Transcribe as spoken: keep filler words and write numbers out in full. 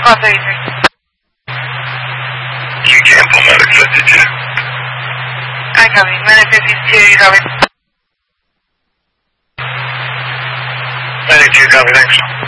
twelve thirty-three. You can't pull medic fifty-two. I copy. Medic fifty-two, you copy. Medic two, copy, thanks.